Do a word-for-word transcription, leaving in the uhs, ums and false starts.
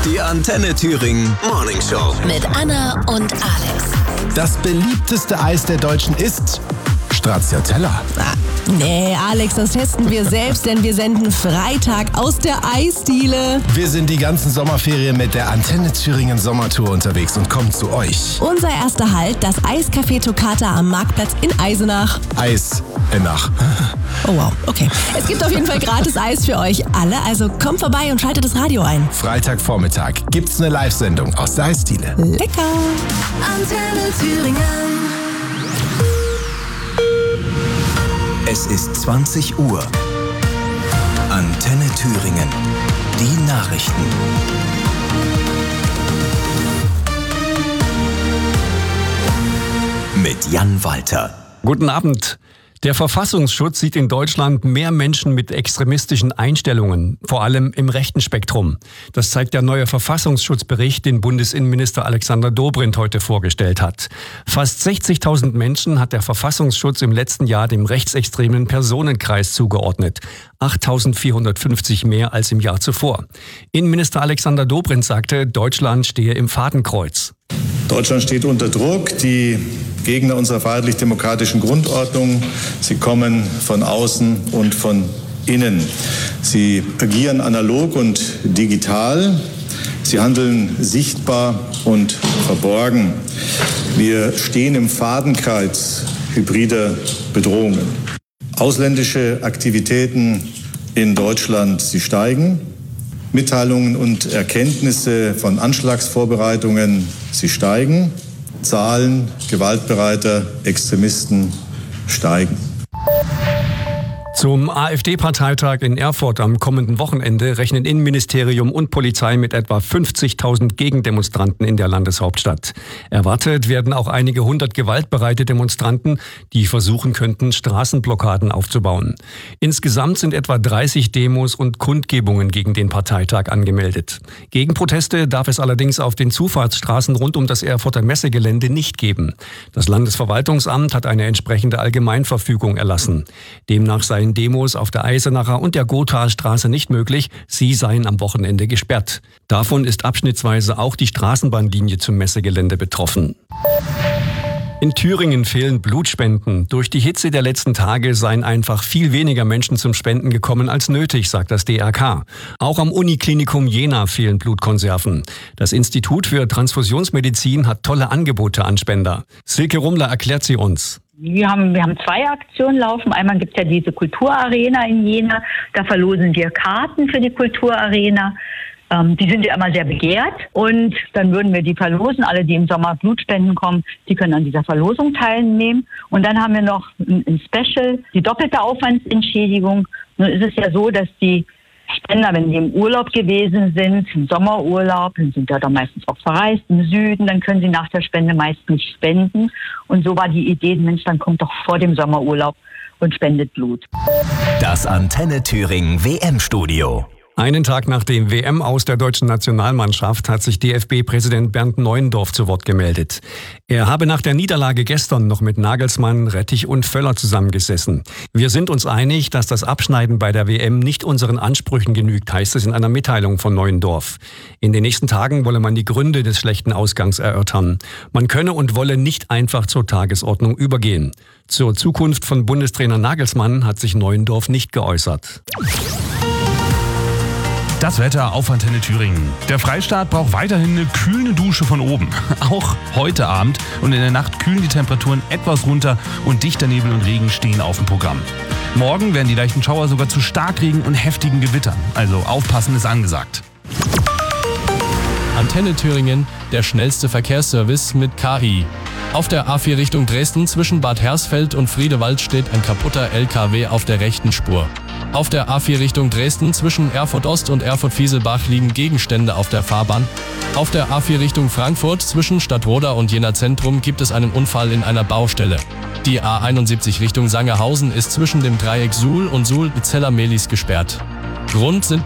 Die Antenne Thüringen Morning Show. Mit Anna und Alex. Das beliebteste Eis der Deutschen ist Stracciatella. Ah, nee, Alex, das testen wir selbst, denn wir senden Freitag aus der Eisdiele. Wir sind die ganzen Sommerferien mit der Antenne Thüringen Sommertour unterwegs und kommen zu euch. Unser erster Halt, das Eiscafé Toccata am Marktplatz in Eisenach. Eis in Nach. Oh wow, okay. Es gibt auf jeden Fall gratis Eis für euch alle, also kommt vorbei und schaltet das Radio ein. Freitagvormittag gibt's eine Live-Sendung aus der Eisdiele. Lecker! Antenne Thüringen. Es ist zwanzig Uhr. Antenne Thüringen. Die Nachrichten. Mit Jan Walter. Guten Abend. Der Verfassungsschutz sieht in Deutschland mehr Menschen mit extremistischen Einstellungen, vor allem im rechten Spektrum. Das zeigt der neue Verfassungsschutzbericht, den Bundesinnenminister Alexander Dobrindt heute vorgestellt hat. Fast sechzigtausend Menschen hat der Verfassungsschutz im letzten Jahr dem rechtsextremen Personenkreis zugeordnet. achttausendvierhundertfünfzig mehr als im Jahr zuvor. Innenminister Alexander Dobrindt sagte, Deutschland stehe im Fadenkreuz. Deutschland steht unter Druck. Die Gegner unserer freiheitlich-demokratischen Grundordnung, sie kommen von außen und von innen. Sie agieren analog und digital. Sie handeln sichtbar und verborgen. Wir stehen im Fadenkreuz hybrider Bedrohungen. Ausländische Aktivitäten in Deutschland, sie steigen. Mitteilungen und Erkenntnisse von Anschlagsvorbereitungen, sie steigen. Zahlen gewaltbereiter Extremisten steigen. Zum AfD-Parteitag in Erfurt am kommenden Wochenende rechnen Innenministerium und Polizei mit etwa fünfzigtausend Gegendemonstranten in der Landeshauptstadt. Erwartet werden auch einige hundert gewaltbereite Demonstranten, die versuchen könnten, Straßenblockaden aufzubauen. Insgesamt sind etwa dreißig Demos und Kundgebungen gegen den Parteitag angemeldet. Gegenproteste darf es allerdings auf den Zufahrtsstraßen rund um das Erfurter Messegelände nicht geben. Das Landesverwaltungsamt hat eine entsprechende Allgemeinverfügung erlassen. Demnach seien Demos auf der Eisenacher und der Gothastraße nicht möglich, sie seien am Wochenende gesperrt. Davon ist abschnittsweise auch die Straßenbahnlinie zum Messegelände betroffen. In Thüringen fehlen Blutspenden. Durch die Hitze der letzten Tage seien einfach viel weniger Menschen zum Spenden gekommen als nötig, sagt das D R K. Auch am Uniklinikum Jena fehlen Blutkonserven. Das Institut für Transfusionsmedizin hat tolle Angebote an Spender. Silke Rummler erklärt sie uns. Wir haben, wir haben zwei Aktionen laufen. Einmal gibt es ja diese Kulturarena in Jena. Da verlosen wir Karten für die Kulturarena. Ähm, die sind ja immer sehr begehrt. Und dann würden wir die verlosen. Alle, die im Sommer Blutspenden kommen, die können an dieser Verlosung teilnehmen. Und dann haben wir noch ein, ein Special, die doppelte Aufwandsentschädigung. Nun ist es ja so, dass die Spender, wenn sie im Urlaub gewesen sind, im Sommerurlaub, dann sind ja dann meistens auch verreist im Süden, dann können sie nach der Spende meist nicht spenden. Und so war die Idee, Mensch, dann kommt doch vor dem Sommerurlaub und spendet Blut. Das Antenne Thüringen W M-Studio. Einen Tag nach dem W M-Aus der deutschen Nationalmannschaft hat sich D F B-Präsident Bernd Neuendorf zu Wort gemeldet. Er habe nach der Niederlage gestern noch mit Nagelsmann, Rettich und Völler zusammengesessen. Wir sind uns einig, dass das Abschneiden bei der W M nicht unseren Ansprüchen genügt, heißt es in einer Mitteilung von Neuendorf. In den nächsten Tagen wolle man die Gründe des schlechten Ausgangs erörtern. Man könne und wolle nicht einfach zur Tagesordnung übergehen. Zur Zukunft von Bundestrainer Nagelsmann hat sich Neuendorf nicht geäußert. Das Wetter auf Antenne Thüringen. Der Freistaat braucht weiterhin eine kühlende Dusche von oben. Auch heute Abend und in der Nacht kühlen die Temperaturen etwas runter und dichter Nebel und Regen stehen auf dem Programm. Morgen werden die leichten Schauer sogar zu Starkregen und heftigen Gewittern. Also aufpassen ist angesagt. Antenne Thüringen, der schnellste Verkehrsservice mit K I. Auf der A vier Richtung Dresden zwischen Bad Hersfeld und Friedewald steht ein kaputter L K W auf der rechten Spur. Auf der A vier Richtung Dresden zwischen Erfurt Ost und Erfurt Fieselbach liegen Gegenstände auf der Fahrbahn. Auf der A vier Richtung Frankfurt zwischen Stadtroda und Jena Zentrum gibt es einen Unfall in einer Baustelle. Die A einundsiebzig Richtung Sangerhausen ist zwischen dem Dreieck Suhl und Suhl-Zeller-Mehlis gesperrt. Grund sind